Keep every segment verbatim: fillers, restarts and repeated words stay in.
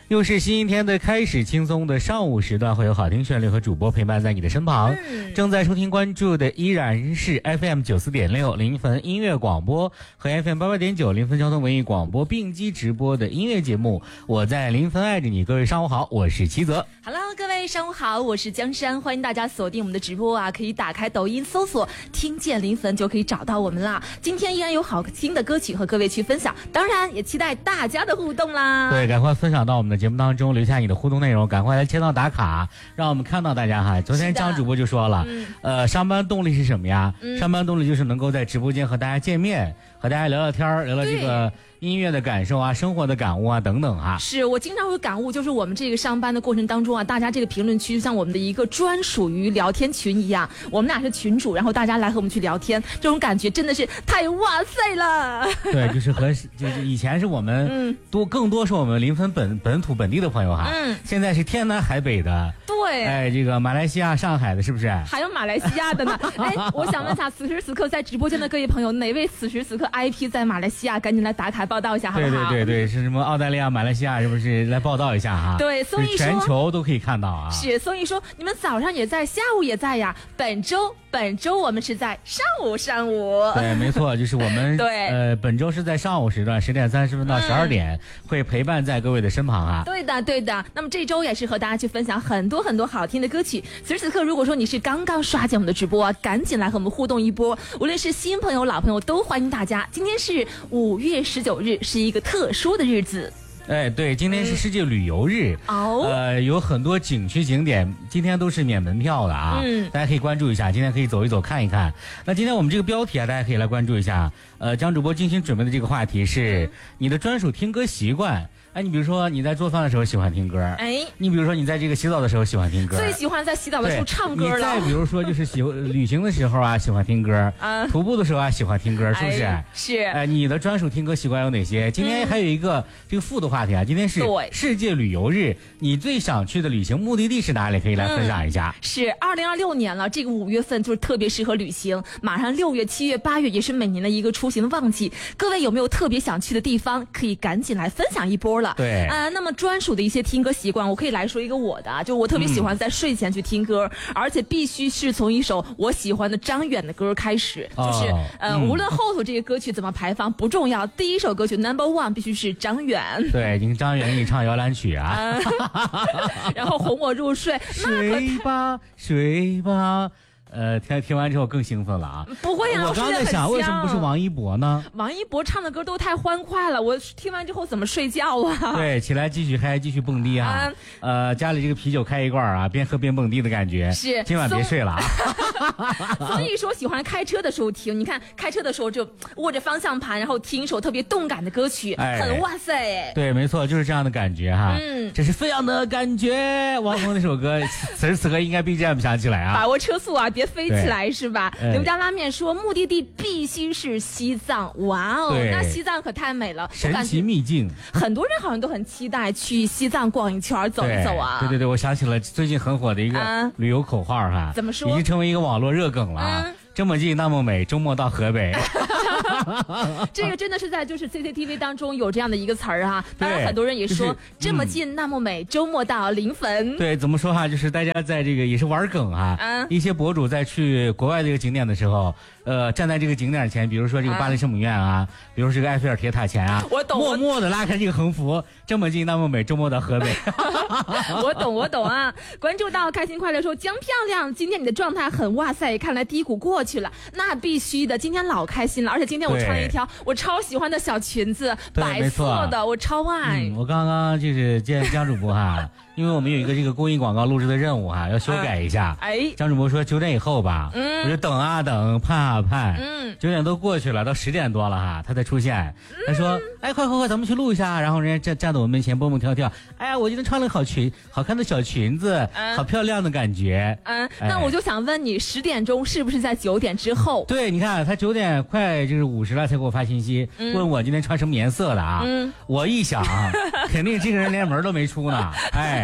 又是新一天的开始，轻松的上午时段，会有好听旋律和主播陪伴在你的身旁。嗯、正在收听关注的依然是 F M 九四点六临汾音乐广播和 F M 八八点九临汾交通文艺广播并机直播的音乐节目。我在临汾爱着你，各位上午好，我是齐泽。 Hello， 各位上午好，我是江山，欢迎大家锁定我们的直播啊，可以打开抖音搜索“听见临汾”就可以找到我们啦。今天依然有好听的歌曲和各位去分享，当然也期待大家的互动啦。 对，赶快分享到我们的节目当中，留下你的互动内容，赶快来签到打卡，让我们看到大家哈。昨天张主播就说了，嗯、呃，上班动力是什么呀？嗯、上班动力就是能够在直播间和大家见面，和大家聊聊天，聊聊这个音乐的感受啊，生活的感悟啊等等啊。 是我经常会感悟，就是我们这个上班的过程当中啊，大家这个评论区就像我们的一个专属于聊天群一样，我们俩是群主，然后大家来和我们去聊天，这种感觉真的是太哇塞了。 对，就是和就是以前是我们多、嗯、更多是我们临汾本本土本地的朋友哈，嗯，现在是天南海北的， 对， 哎，这个马来西亚、上海的，是不是？ 还有马来西亚的呢。哎，我想问一下，此时此刻在直播间的各位朋友，哪位此时此刻 I P 在马来西亚，赶紧来打卡报道一下，好不好？ 对对对对，是什么澳大利亚、马来西亚，是不是来报道一下哈？ 对，所以说全球都可以看到啊。 是，所以说你们早上也在，下午也在呀。本周本周我们是在上午上午。 对，没错，就是我们对呃本周是在上午时段，十点三十分到十二点、嗯、会陪伴在各位的身旁啊。 对的对的。那么这周也是和大家去分享很多很多好听的歌曲。此时此刻，如果说你是刚刚刷进我们的直播啊，赶紧来和我们互动一波。无论是新朋友老朋友，都欢迎大家。今天是五月十九日，是一个特殊的日子。 哎，对，今天是世界旅游日， 哦、 嗯，呃，有很多景区景点今天都是免门票的啊，嗯，大家可以关注一下，今天可以走一走看一看。那今天我们这个标题啊，大家可以来关注一下。呃，张主播精心准备的这个话题是、嗯、你的专属听歌习惯。哎，你比如说你在做饭的时候喜欢听歌，哎，你比如说你在这个洗澡的时候喜欢听歌， 最喜欢在洗澡的时候唱歌了。 你再比如说就是喜旅行的时候啊喜欢听歌，啊，徒步的时候啊喜欢听歌，是不是？ 哎、是。 哎，你的专属听歌习惯有哪些？今天还有一个、嗯、这个副的话题啊，今天是世界旅游日，你最想去的旅行目的地是哪里？可以来分享一下。 嗯、是二零二六年了，这个五月份就是特别适合旅行，马上六月、七月、八月也是每年的一个出行的旺季。各位有没有特别想去的地方？可以赶紧来分享一波了。 对啊、呃，那么专属的一些听歌习惯，我可以来说一个我的啊，就我特别喜欢在睡前去听歌，嗯、而且必须是从一首我喜欢的张远的歌开始，哦、就是呃、嗯，无论后头这个歌曲怎么排放不重要，第一首歌曲 number one 必须是张远。 对，您张远给你唱摇篮曲啊， 嗯、然后哄我入睡， 睡吧睡吧。呃，听听完之后更兴奋了啊！ 不会呀、啊， 我刚才想，为什么不是王一博呢？ 王一博唱的歌都太欢快了，我听完之后怎么睡觉啊？ 对，起来继续嗨，继续蹦迪啊！啊呃，家里这个啤酒开一罐啊，边喝边蹦迪的感觉。 是， 今晚别睡了啊！ 所以说，喜欢开车的时候听，你看开车的时候就握着方向盘，然后听一首特别动感的歌曲，哎、很哇塞！ 对，没错，就是这样的感觉哈。嗯，这是飞扬的感觉。汪峰那首歌，此时此刻应该 B G M 响起来啊！ 把握车速啊！别飞起来是吧？刘家拉面说目的地必须是西藏，哇哦，那西藏可太美了， 神奇秘境。 很多人好像都很期待去西藏逛一圈走一走啊。 对对对，我想起了最近很火的一个旅游口号哈， 怎么说？ 已经成为一个网络热梗了啊。嗯，这么近那么美，周末到河北。 这个真的是在就是 C C T V 当中有这样的一个词儿啊，当然很多人也说、就是、这么近那么美，周末到临汾。 对，怎么说哈？就是大家在这个也是玩梗啊，嗯、一些博主在去国外这个景点的时候，呃，站在这个景点前，比如说这个巴黎圣母院啊，嗯、比如说这个埃菲尔铁塔前啊， 我懂， 默默的拉开这个横幅，这么近那么美，周末到河北。 我懂，我懂啊！关注到开心快乐说江漂亮，今天你的状态很哇塞，看来低谷过去了，那必须的，今天老开心了，而且今天我穿了一条我超喜欢的小裙子，白色的，我超爱、 嗯。我刚刚就是见江主播哈，因为我们有一个这个公益广告录制的任务哈，要修改一下。 哎， 张主播说九点以后吧，嗯，我就等啊等，盼啊盼， 嗯， 九点都过去了，到十点多了哈，他才出现。他说：“嗯、哎，快快快，咱们去录一下。”然后人家站站在我们面前蹦蹦跳跳，哎呀，我今天穿了好裙，好看的小裙子，嗯、好漂亮的感觉。 嗯，哎、那我就想问你，十点钟是不是在九点之后？ 对，你看他九点快就是五十了才给我发信息，嗯、问我今天穿什么颜色的啊？嗯，我一想，肯定这个人连门都没出呢，哎。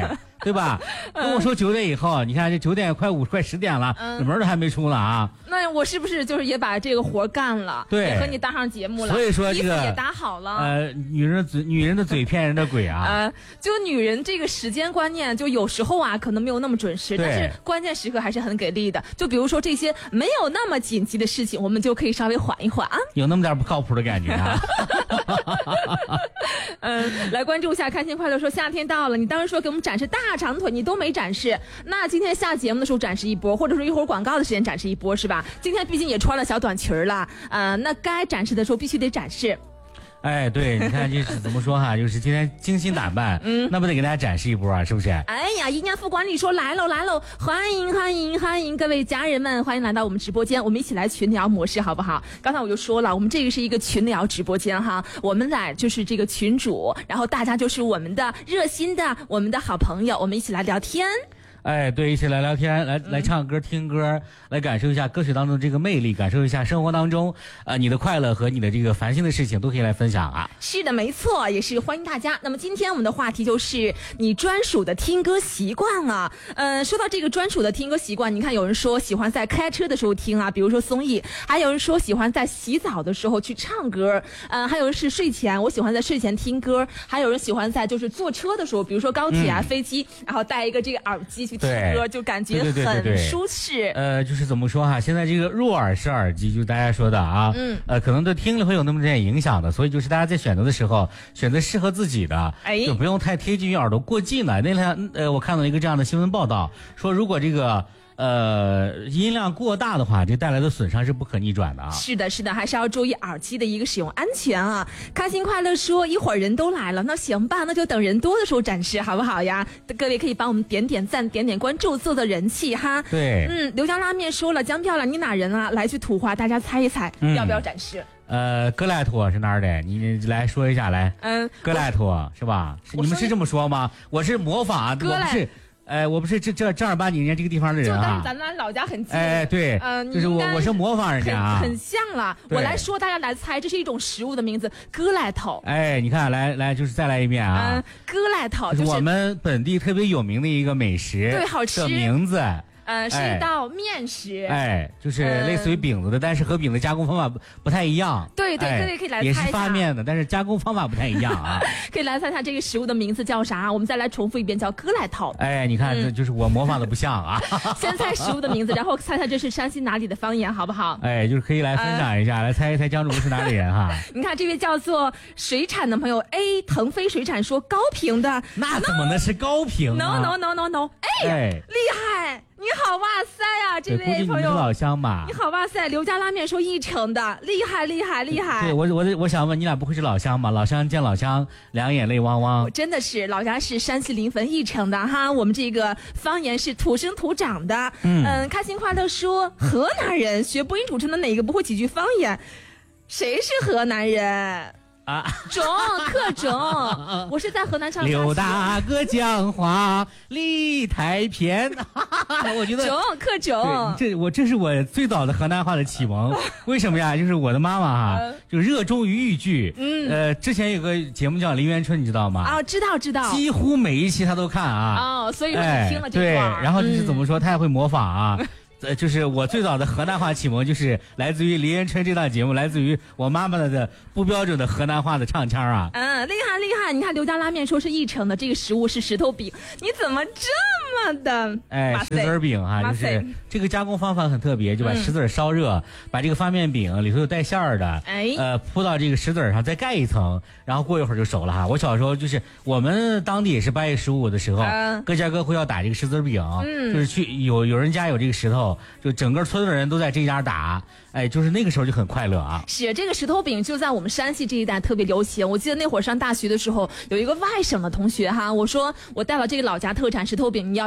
对吧？跟我说九点以后，你看这九点快五快十点了，嗯、门都还没出呢啊。 那我是不是就是也把这个活干了？ 对， 也和你搭上节目了。 所以说这个衣服也搭好了。 呃，女人的嘴，女人的嘴骗人的鬼啊。 呃，就女人这个时间观念，就有时候啊可能没有那么准时，但是关键时刻还是很给力的。就比如说这些没有那么紧急的事情，我们就可以稍微缓一缓啊。 有那么点不靠谱的感觉啊。 嗯，来关注一下开心快乐说夏天到了，你当时说给我们展示大长腿，你都没展示，那今天下节目的时候展示一波，或者说一会儿广告的时间展示一波是吧？今天毕竟也穿了小短裙了，呃，那该展示的时候必须得展示。 哎，对，你看这是怎么说哈？就是今天精心打扮，嗯，那不得给大家展示一波啊，是不是？ 哎呀，一年副管理说来喽来喽，欢迎欢迎欢迎各位家人们，欢迎来到我们直播间，我们一起来群聊模式好不好？刚才我就说了，我们这个是一个群聊直播间哈，我们俩就是这个群主，然后大家就是我们的热心的我们的好朋友，我们一起来聊天。 哎，对，一起来聊天，来来唱歌、听歌，来感受一下歌曲当中这个魅力，感受一下生活当中，呃，你的快乐和你的这个烦心的事情都可以来分享啊。 是的，没错，也是欢迎大家。那么今天我们的话题就是你专属的听歌习惯啊。呃，说到这个专属的听歌习惯，你看有人说喜欢在开车的时候听啊，比如说综艺，还有人说喜欢在洗澡的时候去唱歌，呃，还有人是睡前，我喜欢在睡前听歌，还有人喜欢在就是坐车的时候，比如说高铁啊、嗯、飞机，然后带一个这个耳机去听歌，就感觉很舒适。 呃，就是怎么说哈，现在这个入耳式耳机，就大家说的啊，嗯，呃，可能对听力会有那么点影响的，所以就是大家在选择的时候，选择适合自己的，哎，就不用太贴近于耳朵过近了。那天呃，我看到一个这样的新闻报道，说如果这个。呃，音量过大的话，这带来的损伤是不可逆转的啊。 是的，是的，还是要注意耳机的一个使用安全啊。开心快乐说，一会儿人都来了，那行吧，那就等人多的时候展示，好不好呀？各位可以帮我们点点赞，点点关注，做做人气哈。 对， 嗯，刘江拉面说了，江漂亮，你哪人啊？来句土话，大家猜一猜，嗯、要不要展示？ 呃，格莱托是哪儿的？你来说一下来。嗯，格莱托是吧？是你们是这么说吗？我是模仿，我不是。哎，我不是这这正儿八经人家这个地方的人啊， 但是咱们老家很近。 哎，对，嗯、呃，就是我我是模仿人家啊， 很像了。我来说，大家来猜，这是一种食物的名字，格莱头。 哎，你看，来来，就是再来一遍啊，嗯， 格莱头就是我们本地特别有名的一个美食， 对，好吃的名字。 呃，是一道面食， 哎，就是类似于饼子的，嗯、但是和饼的加工方法不不太一样。 对对，各位可以来猜一下， 也是发面的，但是加工方法不太一样啊。 可以来猜猜这个食物的名字叫啥？我们再来重复一遍，叫格莱头。 哎，你看，这、嗯、就是我模仿的不像啊。 先猜食物的名字，然后猜猜这是山西哪里的方言，好不好？ 哎，就是可以来分享一下，呃、来猜一猜江主播是哪里人哈。 你看这位叫做水产的朋友 A 腾飞水产说高平的， 那怎么能是高平呢 ？No No No No No， 哎，哎厉害！你好，哇塞呀、啊，这位朋友， 你是老乡吧？ 你好，哇塞！刘家拉面说义城的，厉害，厉害，厉害！ 对我，我我想问你俩不会是老乡吗？老乡见老乡，两眼泪汪汪。 我真的是，老家是山西临汾义城的哈，我们这个方言是土生土长的。嗯，嗯开心快乐说河南人学播音主持的哪个不会几句方言？谁是河南人？啊，种克种，我是在河南上刘大哥讲话理太偏，我觉得种克种， 这我这是我最早的河南话的启蒙。为什么呀？就是我的妈妈哈、啊，就热衷于豫剧。嗯，呃，之前有个节目叫《梨园春》，你知道吗？ 啊，知道知道， 几乎每一期她都看啊。 哦，所以说你听了这段、 哎。对，然后就是怎么说，她、嗯、也会模仿啊。呃，就是我最早的河南话启蒙，就是来自于《梨园春》这档节目，来自于我妈妈的不标准的河南话的唱腔啊。 嗯，厉害厉害！你看刘家拉面说是义城的，这个食物是石头饼，你怎么这么的？ 哎，石子饼哈、啊，就是这个加工方法很特别，就把石子烧热，嗯、把这个发面饼里头有带馅儿的，哎，呃，铺到这个石子上，再盖一层，然后过一会儿就熟了哈。我小时候就是我们当地也是八月十五的时候，嗯、各家各户要打这个石子饼，嗯，就是去有有人家有这个石头。就整个村的人都在这家打，哎，就是那个时候就很快乐啊。 是这个石头饼就在我们山西这一带特别流行。我记得那会儿上大学的时候，有一个外省的同学哈，我说我带了这个老家特产石头饼，你要不要？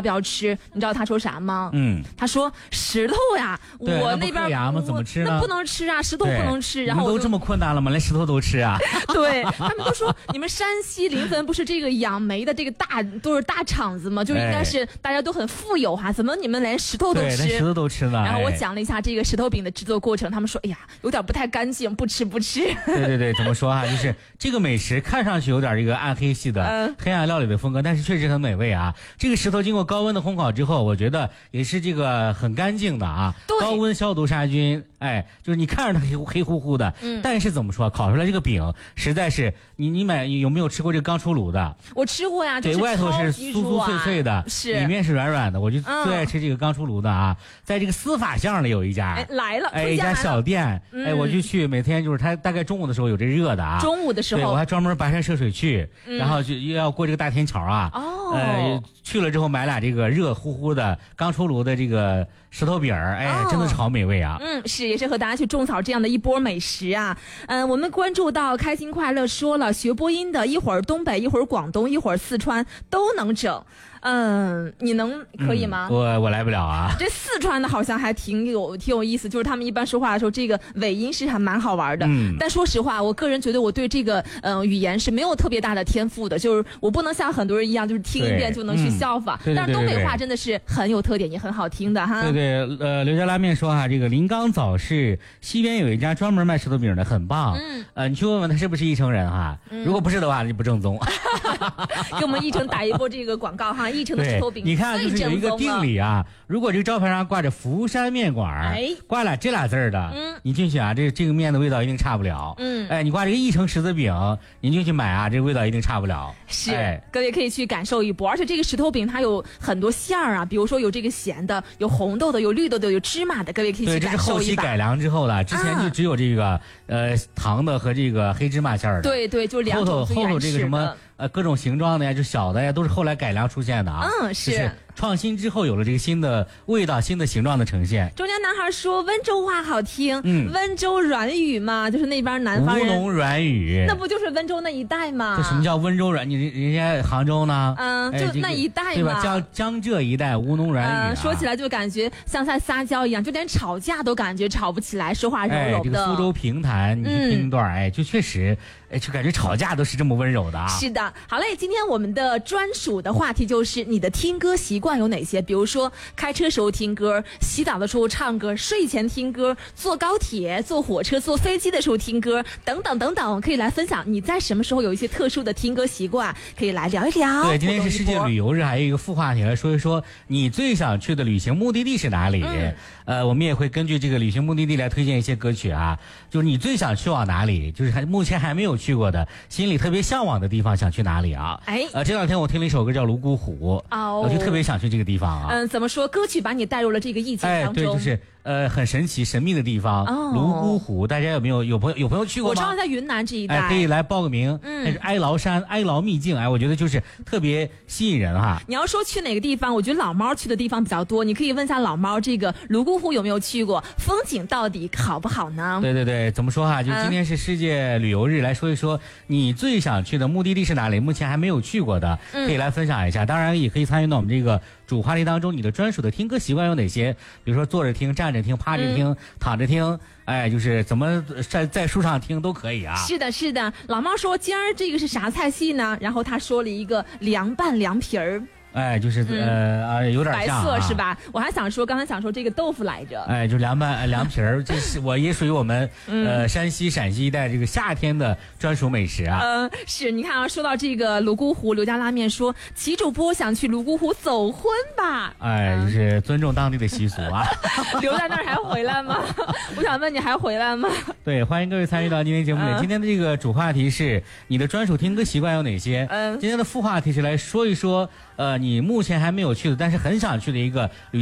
不要吃？你知道他说啥吗？ 嗯， 他说石头呀，我那边牙吗？怎么吃呢？ 那不能吃啊，石头不能吃。然后我都这么困难了吗？连石头都吃啊？ 对，他们都说你们山西临汾不是这个养煤的这个大都是大厂子吗？就应该是大家都很富有哈，怎么你们连石头都吃？ 连石头都吃呢。 然后我讲了一下这个石头饼的制作过程，他们说哎呀，有点不太干净，不吃不吃。 对对对，怎么说哈？就是这个美食看上去有点这个暗黑系的、嗯、黑暗料理的风格，但是确实很美味啊。这个石头经过高温的烘烤之后，我觉得也是这个很干净的啊。高温消毒杀菌，哎，就是你看着它黑黑乎乎的，嗯，但是怎么说，烤出来这个饼实在是，你你买有没有吃过这个刚出炉的？ 我吃过呀， 对， 就是、 外头是酥酥脆脆的， 是里面是软软的，我就最爱吃这个刚出炉的啊。嗯、在这个司法巷里有一家， 哎来了， 哎一家小店，嗯、哎我就去，每天就是他大概中午的时候有这热的啊， 中午的时候， 对我还专门跋山涉水去，嗯、然后就又要过这个大天桥啊， 哦， 呃去了之后买俩这个热乎乎的刚出炉的这个石头饼儿，哎，哦、真的是好美味啊。 嗯，是也是和大家去种草这样的一波美食啊。嗯、呃，我们关注到开心快乐说了，学播音的一会儿东北，一会儿广东，一会儿四川都能整。嗯，你能可以吗？ 嗯、我我来不了啊。 这四川的好像还挺有挺有意思，就是他们一般说话的时候，这个尾音是还蛮好玩的。嗯，但说实话，我个人觉得我对这个嗯、呃、语言是没有特别大的天赋的，就是我不能像很多人一样，就是听一遍就能去效仿。 嗯、 但是东北话真的是很有特点，也很好听的哈。 对对，呃，刘家拉面说哈，这个临港早市西边有一家专门卖石头饼的，很棒。嗯，呃，你去问问他是不是义城人哈，嗯、如果不是的话，就不正宗。 给我们义城打一波这个广告哈，义城的石头饼。 你看，就是有一个定理啊，如果这个招牌上挂着福山面馆，哎，挂了这俩字儿的，嗯，你进去啊，这这个面的味道一定差不了。嗯，哎，你挂这个义城石子饼，你进去买啊，这个味道一定差不了。 是，哎、各位可以去感受一波。而且这个石头饼它有很多馅儿啊，比如说有这个咸的，有红豆的，有绿豆的，有芝麻的，各位可以去感受一把。 对，这是后期改良之后的，之前就只有这个、啊、呃糖的和这个黑芝麻馅儿的。 对对，就两种最原始的。 后头后头这个什么呃各种形状的呀，就小的呀，都是后来改良出现的啊。 嗯，是。 就是创新之后有了这个新的味道、新的形状的呈现。 中间男孩说温州话好听，嗯，温州软语嘛，就是那边南方人。 吴侬软语， 那不就是温州那一带吗？ 这什么叫温州软？你人家杭州呢？ 嗯，就那一带嘛， 对吧？江江浙一带吴侬软语、啊嗯，说起来就感觉像在撒娇一样，就连吵架都感觉吵不起来，说话柔柔的。 哎，这个苏州评弹，你去听一段，嗯、哎，就确实，哎，就感觉吵架都是这么温柔的啊。 是的，好嘞，今天我们的专属的话题就是你的听歌习惯有哪些？比如说开车时候听歌，洗澡的时候唱歌，睡前听歌，坐高铁、坐火车、坐飞机的时候听歌，等等等等，可以来分享你在什么时候有一些特殊的听歌习惯，可以来聊一聊。 对，今天是世界旅游日，还有一个副话题来说一说你最想去的旅行目的地是哪里？嗯、呃，我们也会根据这个旅行目的地来推荐一些歌曲啊，就是你最想去往哪里，就是还目前还没有去过的，心里特别向往的地方，想去哪里啊？哎，呃，这两天我听了一首歌叫《泸沽湖》，哦，我就特别想去这个地方啊。 嗯，怎么说？歌曲把你带入了这个意境当中。 哎，对，就是呃很神奇、神秘的地方，哦、泸沽湖，大家有没有有朋友有朋友去过吗？ 我知道在云南这一带， 哎，可以来报个名。嗯，还是哀牢山、哀牢秘境，哎，我觉得就是特别吸引人哈。 你要说去哪个地方，我觉得老猫去的地方比较多，你可以问一下老猫，这个泸沽湖有没有去过？风景到底好不好呢？ 对对对，怎么说哈？就今天是世界旅游日，来说一说你最想去的目的地是哪里？目前还没有去过的，可以来分享一下。嗯、当然，也可以参与到我们这个主话题当中，你的专属的听歌习惯有哪些？比如说坐着听、站着听、趴着听、嗯、躺着听，哎，就是怎么在在树上听都可以啊。 是的，是的。老猫说今儿这个是啥菜系呢？然后他说了一个凉拌凉皮儿。 哎，就是呃啊，有点像、啊、 白色是吧？我还想说，刚才想说这个豆腐来着。 哎，就凉拌凉皮儿，这是我也属于我们呃山西、陕西一带这个夏天的专属美食啊。 嗯、呃，是，你看啊，说到这个泸沽湖，刘家拉面说，齐主播想去泸沽湖走婚吧？ 哎，就是尊重当地的习俗啊。 留在那儿还回来吗？我想问你还回来吗？ 对，欢迎各位参与到今天节目里。嗯、今天的这个主话题是你的专属听歌习惯有哪些？嗯，今天的副话题是来说一说。呃，你目前还没有去的，但是很想去的一个旅